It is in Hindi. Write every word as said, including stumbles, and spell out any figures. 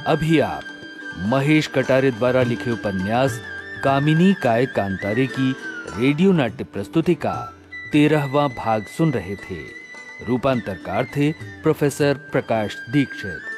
अभी आप महेश कटारे द्वारा लिखे उपन्यास कामिनी काय कांतारे की रेडियो नाट्य प्रस्तुति का तेरहवां भाग सुन रहे थे। रूपांतरकार थे प्रोफेसर प्रकाश दीक्षित।